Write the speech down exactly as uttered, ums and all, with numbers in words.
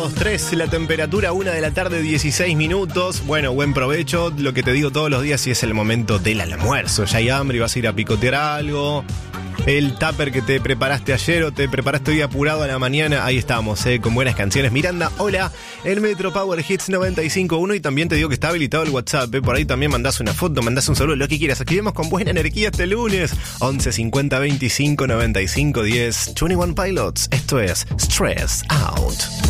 tres, la temperatura una de la tarde, dieciséis minutos. Bueno, buen provecho. Lo que te digo todos los días, si es el momento del almuerzo. Ya hay hambre y vas a ir a picotear algo. El tupper que te preparaste ayer o te preparaste hoy apurado a la mañana. Ahí estamos, eh, con buenas canciones. Miranda, hola, el Metro Power Hits noventa y cinco punto uno. Y también te digo que está habilitado el WhatsApp, eh. Por ahí también mandás una foto, mandás un saludo, lo que quieras. Escribimos con buena energía este lunes. once cincuenta veinticinco noventa y cinco diez. veintiuno Pilots, esto es Stress Out.